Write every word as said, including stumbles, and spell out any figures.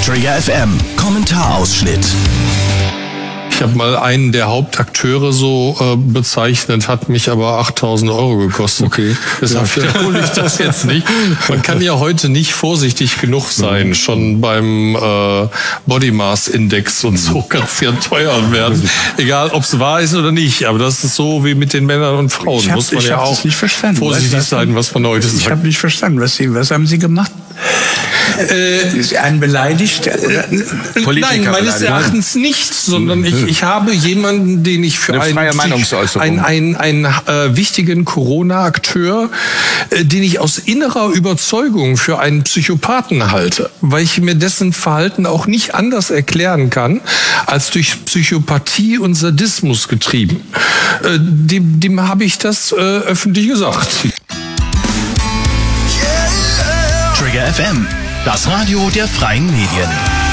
Trigger F M, Kommentarausschnitt. Ich habe mal einen der Hauptakteure so äh, bezeichnet, hat mich aber achttausend Euro gekostet. Okay. Deshalb wiederhole ich das jetzt nicht. Man kann ja heute nicht vorsichtig genug sein. Mhm. Schon beim äh, Body Mass Index und so kann es ja teuer werden. Egal, ob es wahr ist oder nicht. Aber das ist so wie mit den Männern und Frauen. Ich hab, Muss man ich ja auch nicht verstanden. vorsichtig was, sein, was man heute sagt. Ich habe nicht verstanden. Was, Sie, was haben Sie gemacht? Äh, ist ein beleidigt? Oder? Nein, meines Erachtens nicht, sondern ich, ich habe jemanden, den ich für einen, einen, einen, einen äh, wichtigen Corona-Akteur, äh, den ich aus innerer Überzeugung für einen Psychopathen halte, weil ich mir dessen Verhalten auch nicht anders erklären kann, als durch Psychopathie und Sadismus getrieben. Äh, dem, dem habe ich das äh, öffentlich gesagt. Trigger F M, das Radio der freien Medien.